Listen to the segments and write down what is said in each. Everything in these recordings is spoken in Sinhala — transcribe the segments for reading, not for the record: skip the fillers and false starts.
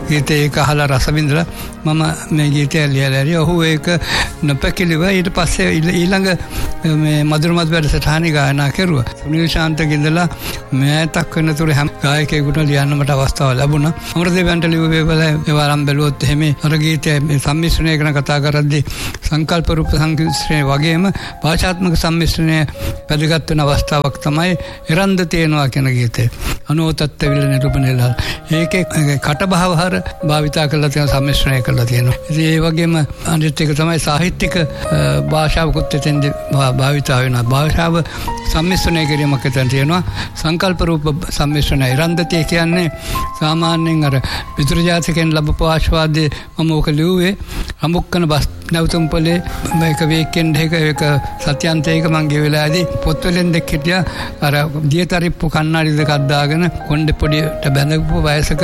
ගීතේ ඒක අහලා රස විඳලා මම මේ ගීතය ලියලා හරි ඔහු ඒක නොපැකිලිව ඊට පස්සේ ඊළඟ මේ මధుර මధుර වැඩසටහනේ ගායනා කරුවා. සුනිල් ශාන්තගේ ඉඳලා මෑතක් වෙනතුරු හැම ගායකයෙකුට ලියන්න මට අවස්ථාව ලැබුණා. අමරදේවයන්ට ලිව්වේ ඒවා අරන් බැලුවොත් එහෙම අර ගීතයේ මේ සම්මිශ්‍රණය ගැන කතා කරද්දී සංකල්ප රූප සංමිශ්‍රණය වගේම භාෂාත්මක සම්මිශ්‍රණය වැදගත් වෙන අවස්ථාවක් තමයි එරන්ද තේනවා කියන ගීතය. අනෝතත්ත්ව විල නිරූපණයලා. ඒකේ කටබහවහර භාවිතා කරලා තියෙන සම්මිශ්‍රණය කරලා තියෙනවා. ඉතින් ඒ වගේම අනිත් එක තමයි සාහිත්‍යික භාෂාවකුත් එතෙන්දී භාවිතා වෙනවා. භාෂාව සම්මිශ්‍රණය කිරීමක් එතන තියෙනවා. සංකල්ප රූප සම්මිශ්‍රණය. එරන්දතිය කියන්නේ සාමාන්‍යයෙන් අර විදුර ජාතකයෙන් ලැබපු ආස්වාදයේ මම ඔක ලිව්වේ අමුක්කන බස් නැවතුම් පොලේ මේක වීකෙන්ඩ් එක සත්‍යන්තයක මං ගේ වෙලාවේදී පොත්වලින් දෙක හිටියා අර දියතරිප්පු කන්නාඩි දෙකක් දාගෙන කොණ්ඩේ පොඩියට බැඳපු වයසක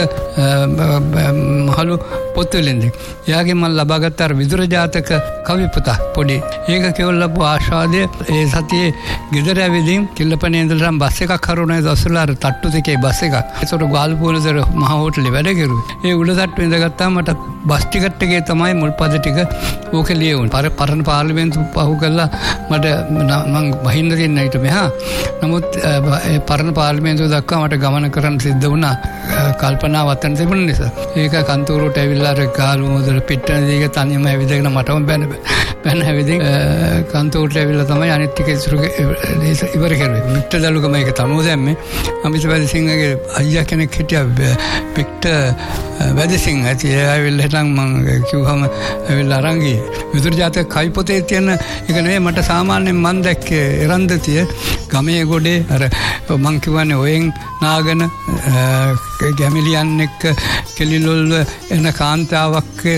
මහලු පොත්වලින් දෙක. එයාගෙන් මම ලබාගත්ත අර විදුර ජාතක කවි පොත පොඩි. ඒක කෙවල් ලැබු ආස්වාදයේ ඒ සතියේ ගෙදර ඇවිදින් කිල්ලපනේ ඉඳලා බස් එකක් හරුණේ දවසල අර තට්ටු දෙකේ බස් එකක්. ඒතකොට ගාල්පුවනතර මහ හෝටලේ වැඩ කෙරුවේ. ඒ උඩ තට්ටු ඉඳගත්තාම මට බස් ටිකට් එකේ තමයි මුල් පද ටික ඕක ලියුණා. පරණ පාර්ලිමේන්තු පහු කළා මට මං බහින්න දෙන්න හිට මෙහා. නමුත් ඒ පරණ පාර්ලිමේන්තුව දක්වා මට ගමන කරන්න සිද්ධ වුණා. කල්පනා වතන තිබුණ නිසා. ඒක කන්තෝරුවට ඇවිල්ලා අර ගාලු මොදල පිටන දීක තනියම ඇවිදගෙන මටම බැන ඇවිදින් කන්තෝරුවට ඇවිල්ලා තමයි අනිත් ටික ඉවර කරුවේ. මිට්ට දලුගම ඒක තනුව දැම්මේ. අමිත වැදිසිංහගේ අයියා කෙනෙක් හිටියා වික්ටර් වැදිසිංහ. ඒ ඇවිල්ලා හිටන් මං කිව්වම ඇවිල්ලා අරන් ගියේ. විදුර ජාතක කවි පොතේ තියෙන එක නෙවෙයි මට සාමාන්‍යයෙන් මන් දැක්කේ එරන්දතිය ගමේ ගොඩේ අර මං කියවනේ ඔයෙන් නාගෙන ගැමිලියන් එක්ක කෙලිලොල්ව එන කාන්තාවක්